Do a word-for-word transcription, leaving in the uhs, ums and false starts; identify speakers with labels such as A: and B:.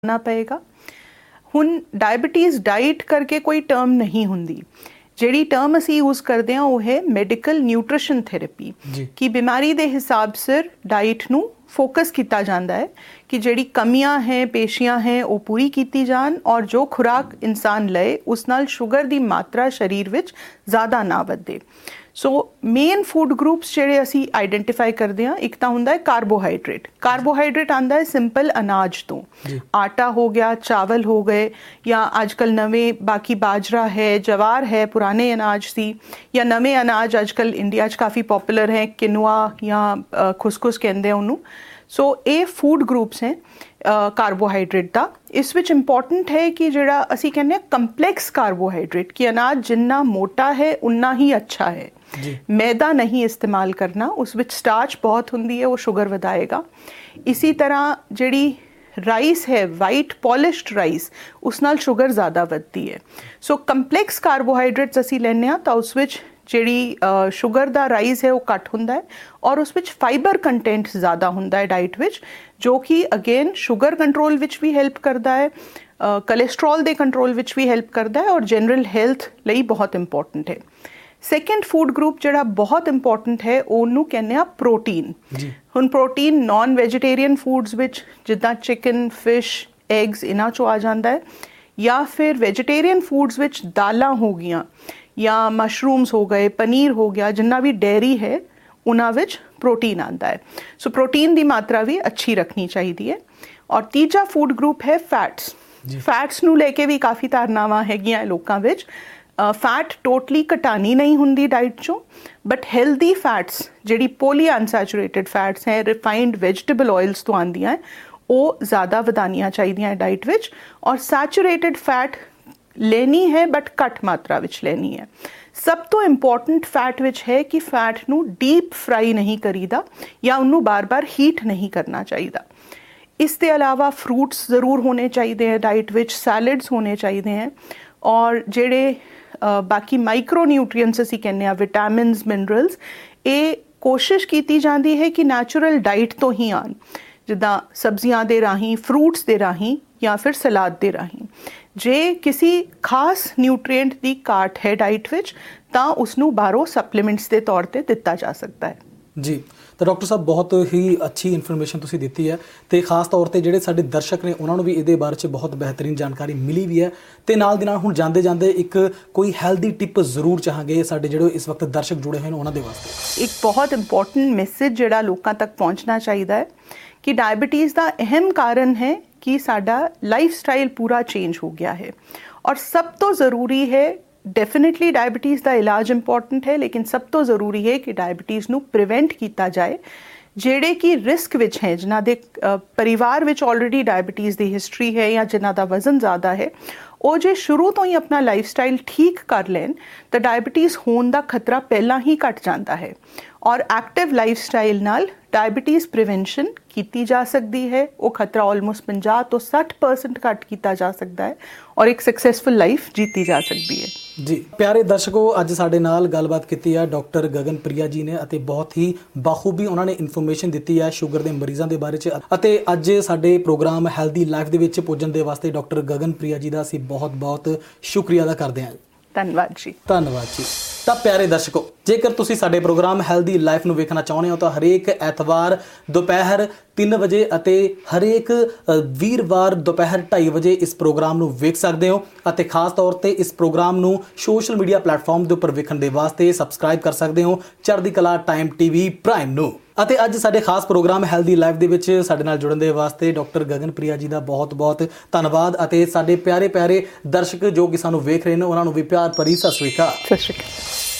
A: ना पएगा। हुण diabetes diet करके कोई टर्म नहीं हुंदी, ਜਿਹੜੀ ਟਰਮ ਅਸੀਂ ਯੂਜ਼ ਕਰਦੇ ਹਾਂ ਉਹ ਹੈ ਮੈਡੀਕਲ ਨਿਊਟ੍ਰੀਸ਼ਨ ਥੈਰੇਪੀ ਕਿ ਬਿਮਾਰੀ ਦੇ ਹਿਸਾਬ ਸਿਰ ਡਾਈਟ ਨੂੰ ਫੋਕਸ ਕੀਤਾ ਜਾਂਦਾ ਹੈ ਕਿ ਜਿਹੜੀ ਕਮੀਆਂ ਹੈ ਪੇਸ਼ੀਆਂ ਹੈ ਉਹ ਪੂਰੀ ਕੀਤੀ ਜਾਣ ਔਰ ਜੋ ਖੁਰਾਕ ਇਨਸਾਨ ਲਏ ਉਸ ਨਾਲ ਸ਼ੂਗਰ ਦੀ ਮਾਤਰਾ ਸਰੀਰ ਵਿੱਚ ਜ਼ਿਆਦਾ ਨਾ ਵਧੇ। ਸੋ ਮੇਨ ਫੂਡ ਗਰੁੱਪਸ ਜਿਹੜੇ ਅਸੀਂ ਆਈਡੈਂਟੀਫਾਈ ਕਰਦੇ ਹਾਂ, ਇੱਕ ਤਾਂ ਹੁੰਦਾ ਹੈ ਕਾਰਬੋਹਾਈਡਰੇਟ। ਕਾਰਬੋਹਾਈਡਰੇਟ ਆਉਂਦਾ ਹੈ ਸਿੰਪਲ ਅਨਾਜ ਤੋਂ, ਆਟਾ ਹੋ ਗਿਆ, ਚਾਵਲ ਹੋ ਗਏ ਜਾਂ ਅੱਜ ਕੱਲ੍ਹ ਨਵੇਂ ਬਾਕੀ ਬਾਜਰਾ ਹੈ, ਜਵਾਰ ਹੈ, ਪੁਰਾਣੇ ਅਨਾਜ ਸੀ ਜਾਂ ਨਵੇਂ ਅਨਾਜ ਅੱਜ ਕੱਲ੍ਹ ਇੰਡੀਆ 'ਚ ਕਾਫੀ ਪੋਪੂਲਰ ਹੈ, ਕਿਨੂਆ ਜਾਂ ਖੁਸਖੁਸ ਕਹਿੰਦੇ ਆ ਉਹਨੂੰ। ਸੋ ਇਹ ਫੂਡ ਗਰੁੱਪਸ ਹੈ ਕਾਰਬੋਹਾਈਡਰੇਟ ਦਾ। ਇਸ ਵਿੱਚ ਇੰਪੋਰਟੈਂਟ ਹੈ ਕਿ ਜਿਹੜਾ ਅਸੀਂ ਕਹਿੰਦੇ ਹਾਂ ਕੰਪਲੈਕਸ ਕਾਰਬੋਹਾਈਡਰੇਟ ਕਿ ਅਨਾਜ ਜਿੰਨਾ ਮੋਟਾ ਹੈ ਉਨਾ ਹੀ ਅੱਛਾ ਹੈ। ਮੈਦਾ ਨਹੀਂ ਇਸਤੇਮਾਲ ਕਰਨਾ, ਉਸ ਵਿੱਚ ਸਟਾਰਚ ਬਹੁਤ ਹੁੰਦੀ ਹੈ, ਉਹ ਸ਼ੂਗਰ ਵਧਾਏਗਾ। ਇਸੀ ਤਰ੍ਹਾਂ ਜਿਹੜੀ ਰਾਈਸ ਹੈ ਵਾਈਟ ਪੋਲਿਸ਼ਡ ਰਾਈਸ, ਉਸ ਨਾਲ ਸ਼ੂਗਰ ਜ਼ਿਆਦਾ ਵੱਧਦੀ ਹੈ। ਸੋ ਕੰਪਲੈਕਸ ਕਾਰਬੋਹਾਈਡਰੇਟਸ ਅਸੀਂ ਲੈਂਦੇ ਹਾਂ ਤਾਂ ਉਸ ਵਿੱਚ ਜਿਹੜੀ ਸ਼ੂਗਰ ਦਾ ਰਾਈਜ਼ ਹੈ ਉਹ ਘੱਟ ਹੁੰਦਾ ਹੈ ਔਰ ਉਸ ਵਿੱਚ ਫਾਈਬਰ ਕੰਟੈਂਟ ਜ਼ਿਆਦਾ ਹੁੰਦਾ ਹੈ ਡਾਈਟ ਵਿੱਚ, ਜੋ ਕਿ ਅਗੇਨ ਸ਼ੂਗਰ ਕੰਟਰੋਲ ਵਿੱਚ ਵੀ ਹੈਲਪ ਕਰਦਾ ਹੈ, ਕੋਲੇਸਟਰੋਲ ਦੇ ਕੰਟਰੋਲ ਵਿੱਚ ਵੀ ਹੈਲਪ ਕਰਦਾ ਹੈ ਔਰ ਜਨਰਲ ਹੈਲਥ ਲਈ ਬਹੁਤ ਇੰਪੋਰਟੈਂਟ ਹੈ। ਸੈਕਿੰਡ ਫੂਡ ਗਰੁੱਪ ਜਿਹੜਾ ਬਹੁਤ ਇੰਪੋਰਟੈਂਟ ਹੈ ਉਹਨੂੰ ਕਹਿੰਦੇ ਆ ਪ੍ਰੋਟੀਨ। ਹੁਣ ਪ੍ਰੋਟੀਨ ਨਾਨ ਵੈਜੀਟੇਰੀਅਨ ਫੂਡਸ ਵਿੱਚ ਜਿੱਦਾਂ ਚਿਕਨ, ਫਿਸ਼, ਐਗਸ ਇਹਨਾਂ 'ਚੋਂ ਆ ਜਾਂਦਾ ਹੈ, ਜਾਂ ਫਿਰ ਵੈਜੀਟੇਰੀਅਨ ਫੂਡਸ ਵਿੱਚ ਦਾਲਾਂ ਹੋ ਗਈਆਂ ਜਾਂ ਮਸ਼ਰੂਮਸ ਹੋ ਗਏ, ਪਨੀਰ ਹੋ ਗਿਆ, ਜਿੰਨਾ ਵੀ ਡੇਅਰੀ ਹੈ ਉਹਨਾਂ ਵਿੱਚ ਪ੍ਰੋਟੀਨ ਆਉਂਦਾ ਹੈ। ਸੋ ਪ੍ਰੋਟੀਨ ਦੀ ਮਾਤਰਾ ਵੀ ਅੱਛੀ ਰੱਖਣੀ ਚਾਹੀਦੀ ਹੈ। ਔਰ ਤੀਜਾ ਫੂਡ ਗਰੁੱਪ ਹੈ ਫੈਟਸ। ਫੈਟਸ ਨੂੰ ਲੈ ਕੇ ਵੀ ਕਾਫੀ ਧਾਰਨਾਵਾਂ ਹੈਗੀਆਂ ਲੋਕਾਂ ਵਿੱਚ। ਫੈਟ ਟੋਟਲੀ ਘਟਾਣੀ ਨਹੀਂ ਹੁੰਦੀ ਡਾਈਟ 'ਚੋਂ, ਬਟ ਹੈਲਦੀ ਫੈਟਸ ਜਿਹੜੀ ਪੋਲੀ ਅਨਸੈਚੂਰੇਟਡ ਫੈਟਸ ਹੈ, ਰਿਫਾਈਨਡ ਵੈਜੀਟੇਬਲ ਆਇਲਸ ਤੋਂ ਆਉਂਦੀਆਂ, ਉਹ ਜ਼ਿਆਦਾ ਵਧਾਉਣੀਆਂ ਚਾਹੀਦੀਆਂ ਡਾਈਟ ਵਿੱਚ। ਔਰ ਸੈਚੂਰੇਟਡ ਫੈਟ ਲੈਣੀ ਹੈ ਬਟ ਘੱਟ ਮਾਤਰਾ ਵਿੱਚ ਲੈਣੀ ਹੈ। ਸਭ ਤੋਂ ਇੰਪੋਰਟੈਂਟ ਫੈਟ ਵਿੱਚ ਹੈ ਕਿ ਫੈਟ ਨੂੰ ਡੀਪ ਫਰਾਈ ਨਹੀਂ ਕਰੀਦਾ ਜਾਂ ਉਹਨੂੰ ਬਾਰ-ਬਾਰ ਹੀਟ ਨਹੀਂ ਕਰਨਾ ਚਾਹੀਦਾ। ਇਸ ਦੇ ਇਲਾਵਾ ਫਰੂਟਸ ਜ਼ਰੂਰ ਹੋਣੇ ਚਾਹੀਦੇ ਹੈ ਡਾਈਟ ਵਿੱਚ, ਸੈਲਡਸ ਹੋਣੇ ਚਾਹੀਦੇ ਹੈ ਔਰ ਜਿਹੜੇ ਬਾਕੀ ਮਾਈਕਰੋ ਨਿਊਟਰੀਐਂਟਸ ਅਸੀਂ ਕਹਿੰਦੇ ਹਾਂ, ਵਿਟਾਮਿਨਸ, ਮਿਨਰਲਸ, ਇਹ ਕੋਸ਼ਿਸ਼ ਕੀਤੀ ਜਾਂਦੀ ਹੈ ਕਿ ਨੈਚੁਰਲ ਡਾਈਟ ਤੋਂ ਹੀ ਆਉਣ, ਜਿੱਦਾਂ ਸਬਜ਼ੀਆਂ ਦੇ ਰਾਹੀਂ, ਫਰੂਟਸ ਦੇ ਰਾਹੀਂ ਜਾਂ ਫਿਰ ਸਲਾਦ ਦੇ ਰਾਹੀਂ। ਜੇ ਕਿਸੇ ਖਾਸ ਨਿਊਟਰੀਐਂਟ ਦੀ ਘਾਟ ਹੈ ਡਾਈਟ ਵਿੱਚ ਤਾਂ ਉਸਨੂੰ ਬਾਹਰੋਂ ਸਪਲੀਮੈਂਟਸ ਦੇ ਤੌਰ 'ਤੇ ਦਿੱਤਾ ਜਾ ਸਕਦਾ ਹੈ। ਜੀ ਤਾਂ ਡਾਕਟਰ ਸਾਹਿਬ ਬਹੁਤ ਹੀ ਅੱਛੀ ਇਨਫੋਰਮੇਸ਼ਨ ਤੁਸੀਂ ਦਿੱਤੀ ਹੈ ਅਤੇ ਖਾਸ ਤੌਰ 'ਤੇ ਜਿਹੜੇ ਸਾਡੇ ਦਰਸ਼ਕ ਨੇ ਉਹਨਾਂ ਨੂੰ ਵੀ ਇਹਦੇ ਬਾਰੇ 'ਚ ਬਹੁਤ ਬਿਹਤਰੀਨ ਜਾਣਕਾਰੀ ਮਿਲੀ ਵੀ ਹੈ। ਅਤੇ ਨਾਲ ਦੀ ਨਾਲ ਹੁਣ ਜਾਂਦੇ ਜਾਂਦੇ ਇੱਕ ਕੋਈ ਹੈਲਦੀ ਟਿਪ ਜ਼ਰੂਰ ਚਾਹਾਂਗੇ ਸਾਡੇ ਜਿਹੜੇ ਇਸ ਵਕਤ ਦਰਸ਼ਕ ਜੁੜੇ ਹੋਏ ਨੇ ਉਹਨਾਂ ਦੇ ਵਾਸਤੇ। ਇੱਕ ਬਹੁਤ ਇੰਪੋਰਟੈਂਟ ਮੈਸੇਜ ਜਿਹੜਾ ਲੋਕਾਂ ਤੱਕ ਪਹੁੰਚਣਾ ਚਾਹੀਦਾ ਹੈ ਕਿ ਡਾਇਬਟੀਜ਼ ਦਾ ਅਹਿਮ ਕਾਰਨ ਹੈ ਕਿ ਸਾਡਾ ਲਾਈਫ ਸਟਾਈਲ ਪੂਰਾ ਚੇਂਜ ਹੋ ਗਿਆ ਹੈ ਔਰ ਸਭ ਤੋਂ ਜ਼ਰੂਰੀ ਹੈ, ਡੈਫੀਨੇਟਲੀ ਡਾਇਬਟੀਜ਼ ਦਾ ਇਲਾਜ ਇੰਪੋਰਟੈਂਟ ਹੈ, ਲੇਕਿਨ ਸਭ ਤੋਂ ਜ਼ਰੂਰੀ ਹੈ ਕਿ ਡਾਇਬਟੀਜ਼ ਨੂੰ ਪ੍ਰੀਵੈਂਟ ਕੀਤਾ ਜਾਏ। ਜਿਹੜੇ ਕਿ ਰਿਸਕ ਵਿੱਚ ਹੈ, ਜਿਨ੍ਹਾਂ ਦੇ ਪਰਿਵਾਰ ਵਿੱਚ ਆਲਰੇਡੀ ਡਾਇਬਟੀਜ਼ ਦੀ ਹਿਸਟਰੀ ਹੈ ਜਾਂ ਜਿਨ੍ਹਾਂ ਦਾ ਵਜ਼ਨ ਜ਼ਿਆਦਾ ਹੈ, ਉਹ ਜੇ ਸ਼ੁਰੂ ਤੋਂ ਹੀ ਆਪਣਾ ਲਾਈਫ ਸਟਾਈਲ ਠੀਕ ਕਰ ਲੈਣ ਤਾਂ ਡਾਇਬਟੀਜ਼ ਹੋਣ ਦਾ ਖਤਰਾ ਪਹਿਲਾਂ ਹੀ ਘਟ ਜਾਂਦਾ ਹੈ ਔਰ ਐਕਟਿਵ ਲਾਈਫ ਸਟਾਈਲ ਨਾਲ ਡਾਇਬਟੀਜ਼ ਪ੍ਰੀਵੈਂਸ਼ਨ ਕੀਤੀ ਜਾ ਸਕਦੀ ਹੈ। ਉਹ ਖਤਰਾ ਆਲਮੋਸਟ ਪੰਜਾਹ ਤੋਂ ਸੱਠ ਪਰਸੈਂਟ ਘੱਟ ਕੀਤਾ ਜਾ ਸਕਦਾ ਹੈ ਔਰ ਇੱਕ ਸਕਸੈਸਫੁਲ ਲਾਈਫ ਜੀਤੀ ਜਾ ਸਕਦੀ ਹੈ। ਜੀ ਪਿਆਰੇ ਦਰਸ਼ਕੋ, ਅੱਜ ਸਾਡੇ ਨਾਲ ਗੱਲਬਾਤ ਕੀਤੀ ਹੈ ਡਾਕਟਰ ਗਗਨਪ੍ਰਿਆ ਜੀ ਨੇ ਅਤੇ ਬਹੁਤ ਹੀ ਬਾਖੂਬੀ ਉਹਨਾਂ ਨੇ ਇਨਫੋਰਮੇਸ਼ਨ ਦਿੱਤੀ ਹੈ ਸ਼ੂਗਰ ਦੇ ਮਰੀਜ਼ਾਂ ਦੇ ਬਾਰੇ 'ਚ। ਅਤੇ ਅੱਜ ਸਾਡੇ ਪ੍ਰੋਗਰਾਮ ਹੈਲਦੀ ਲਾਈਫ ਦੇ ਵਿੱਚ ਪੁੱਜਣ ਦੇ ਵਾਸਤੇ ਡਾਕਟਰ ਗਗਨਪ੍ਰਿਆ ਜੀ ਦਾ ਅਸੀਂ ਬਹੁਤ ਬਹੁਤ ਸ਼ੁਕਰੀਆ ਅਦਾ ਕਰਦੇ ਹਾਂ। ਧੰਨਵਾਦ ਜੀ। ਧੰਨਵਾਦ ਜੀ। ਤਾਂ ਪਿਆਰੇ ਦਰਸ਼ਕੋ, ਜੇਕਰ ਤੁਸੀਂ ਸਾਡੇ ਪ੍ਰੋਗਰਾਮ ਹੈਲਦੀ ਲਾਈਫ ਨੂੰ ਵੇਖਣਾ ਚਾਹੁੰਦੇ ਹੋ ਤਾਂ ਹਰੇਕ ਐਤਵਾਰ ਦੁਪਹਿਰ ਤਿੰਨ ਵਜੇ ਅਤੇ ਹਰੇਕ ਵੀਰਵਾਰ ਦੁਪਹਿਰ ਢਾਈ ਵਜੇ ਇਸ ਪ੍ਰੋਗਰਾਮ ਨੂੰ ਵੇਖ ਸਕਦੇ ਹੋ। ਅਤੇ ਖਾਸ ਤੌਰ 'ਤੇ ਇਸ ਪ੍ਰੋਗਰਾਮ ਨੂੰ ਸੋਸ਼ਲ ਮੀਡੀਆ ਪਲੇਟਫਾਰਮ ਦੇ ਉੱਪਰ ਵੇਖਣ ਦੇ ਵਾਸਤੇ ਸਬਸਕ੍ਰਾਈਬ ਕਰ ਸਕਦੇ ਹੋ ਚੜ੍ਹਦੀ ਕਲਾ ਟਾਈਮ ਟੀਵੀ ਪ੍ਰਾਈਮ ਨੂੰ। ਅਤੇ ਅੱਜ ਸਾਡੇ ਖਾਸ ਪ੍ਰੋਗਰਾਮ ਹੈਲਦੀ ਲਾਈਫ ਦੇ ਵਿੱਚ ਸਾਡੇ ਨਾਲ ਜੁੜਨ ਦੇ ਵਾਸਤੇ ਡਾਕਟਰ ਗਗਨਪ੍ਰਿਆ ਜੀ ਦਾ ਬਹੁਤ ਬਹੁਤ ਧੰਨਵਾਦ। ਅਤੇ ਸਾਡੇ ਪਿਆਰੇ ਪਿਆਰੇ ਦਰਸ਼ਕ ਜੋ ਕਿ ਸਾਨੂੰ ਵੇਖ ਰਹੇ ਨੇ ਉਹਨਾਂ ਨੂੰ ਵੀ ਪਿਆਰ ਭਰੀ ਸਤਿ ਸ਼੍ਰੀ ਅਕਾਲ। ਸਤਿ ਸ਼੍ਰੀ ਅਕਾਲ।